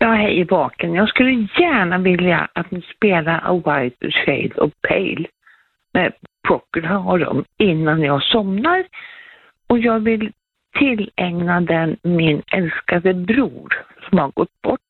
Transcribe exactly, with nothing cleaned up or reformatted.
Ja, hej Baken. Jag skulle gärna vilja att ni spelar A White Shade of Pale med Procol och dem innan jag somnar. Och jag vill tillägna den min älskade bror som har gått bort.